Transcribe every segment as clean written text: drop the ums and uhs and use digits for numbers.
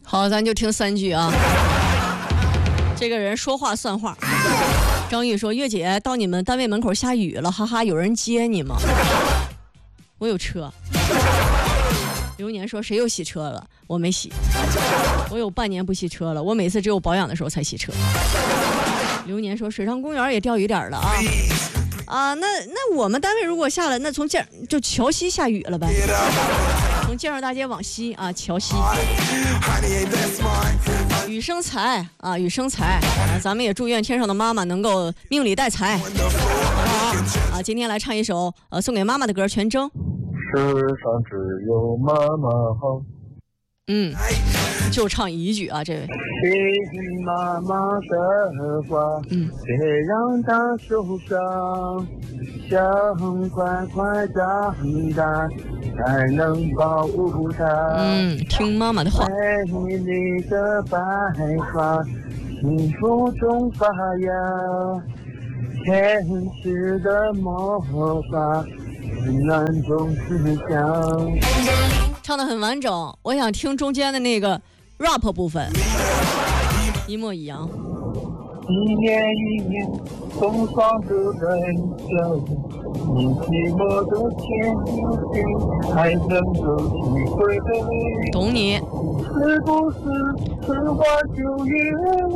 好，咱就听3句啊。这个人说话算话。张玉说：“月姐，到你们单位门口下雨了，哈哈，有人接你吗？”我有车。流年说：“谁又洗车了？我没洗。我有半年不洗车了，我每次只有保养的时候才洗车。”流年说：“水上公园也掉雨点了啊。”那我们单位如果下了，那从就桥西下雨了呗。从建设大街往西啊，桥西。雨生财啊，雨生财啊！咱们也祝愿天上的妈妈能够命里带财，好不好？啊，今天来唱一首送给妈妈的歌，全征。 世上只有妈妈好。 就唱一句啊，这位。 别听妈妈的话，别让她受伤，想快快长大，才能保护她。 听妈妈的话。 美丽的白发，幸福中发芽，天使的魔法，温暖中慈祥。 唱得很完整，我想听中间的那个 rap 部分，一模一样。 一年一年，风霜都在走，你寂寞的前行，还能够体会。 懂你。 是不是春花秋月，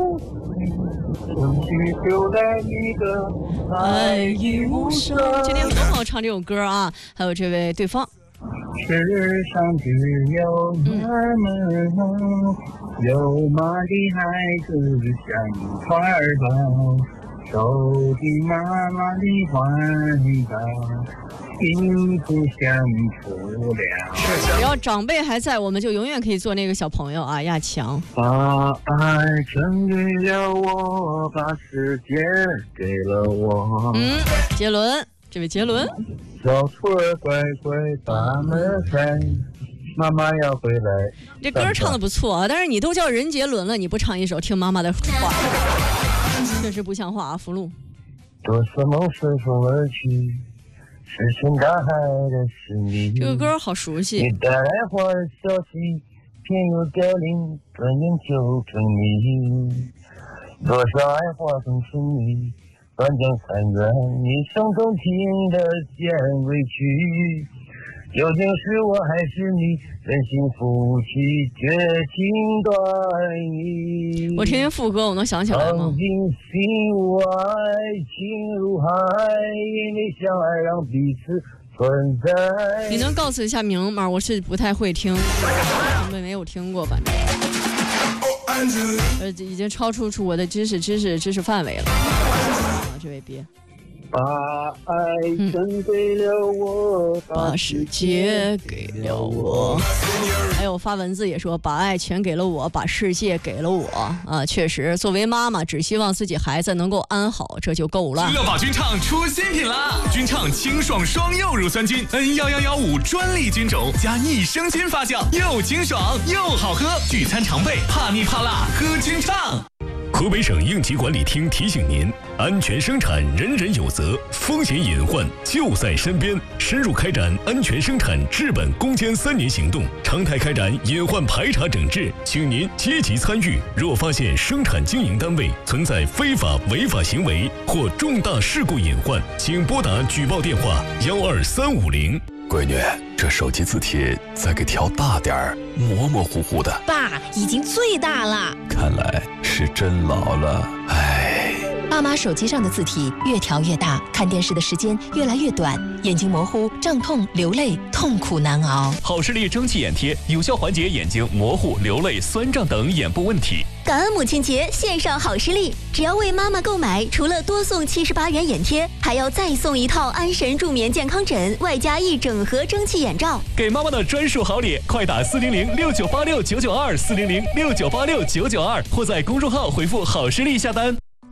春去秋来，你的爱已无声。 今天很多朋友唱这首歌啊，还有这位对方。 世上只有妈妈，有妈的孩子像一块宝，守进妈妈的怀抱，幸福享福了。 只要长辈还在，我们就永远可以做那个小朋友啊！亚强， 把爱全给了我，把世界给了我。 杰伦，这位杰伦。 小兔儿乖乖把门开，妈妈要回来。 这歌唱的不错啊，但是你都叫人杰伦了，你不唱一首听妈妈的话，确实不像话啊！福禄， 多少梦随风而去，石沉大海的是你。 这个歌好熟悉。 你带来花儿消息，偏又凋零，转眼就成泥。多少爱化成春泥，断江残垣，你伤痛听得见委屈，究竟是我还是你，真心夫妻绝情断义。 我听听副歌，我能想起来吗？ 曾经心无爱，情如海，因为相爱让彼此存在。 你能告诉一下名吗？我是不太会听，根本没有听过，反正。已经超出我的知识范围了。这位别把爱全给了我， 把世界给了我。还有发文字也说把爱全给了我，把世界给了我啊！确实，作为妈妈，只希望自己孩子能够安好，这就够了。 乐宝君畅出新品啦！君畅清爽双柚乳酸菌 N1115专利菌种加益生菌发酵，又清爽又好喝，聚餐常备，怕腻怕辣喝君畅。 河北省应急管理厅提醒您：安全生产，人人有责，风险隐患就在身边。深入开展安全生产治本攻坚3年行动，常态开展隐患排查整治，请您积极参与。若发现生产经营单位存在非法违法行为或重大事故隐患，请拨打举报电话12350。 闺女，这手机字体再给调大点儿，模模糊糊的。 爸，已经最大了。 看来是真老了，唉。 爸妈手机上的字体越调越大，看电视的时间越来越短，眼睛模糊、胀痛、流泪，痛苦难熬。 好视力蒸汽眼贴有效缓解眼睛模糊、流泪、酸胀等眼部问题。 感恩母亲节，献上好视力，只要为妈妈购买，除了多送78元眼贴，还要再送一套安神助眠健康枕，外加一整盒蒸汽眼罩。 给妈妈的专属好礼，快打4006986992992，40069869992，或在公众号回复好视力下单。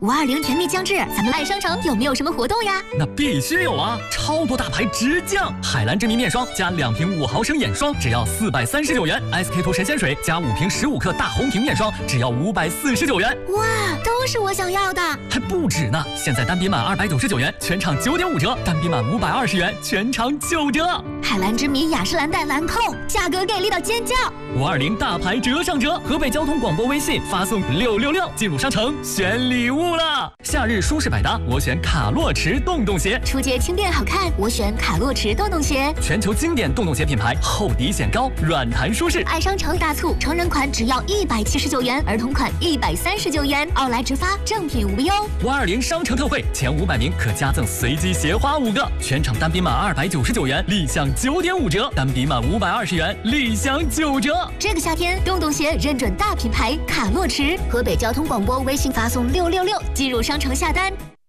520甜蜜将至，咱们爱商城有没有什么活动呀？ 那必须有啊！超多大牌直降，海蓝之谜面霜加2瓶5毫升眼霜，只要439元；SK two神仙水加5瓶15克大红瓶面霜，只要549元。 哇，都是我想要的！ 还不止呢！现在单笔满299元，全场9.5折；单笔满520元，全场9折。 海蓝之谜雅诗兰黛兰蔻，价格给力到尖叫 ！520大牌折上折，河北交通广播微信发送666，进入商城选礼物了。夏日舒适百搭，我选卡洛驰洞洞鞋； 初阶轻便好看，我选卡洛驰洞洞鞋。 全球经典洞洞鞋品牌，厚底显高，软弹舒适。 爱商城大促，成人款只要179元，儿童款139元，奥莱直发，正品无忧。 520商城特惠，前500名可加赠随机鞋花5个，全场单笔满299元，立享9.5折；单笔满520元，立享9折。 这个夏天，洞洞鞋认准大品牌卡洛驰，河北交通广播微信发送666，进入商城下单。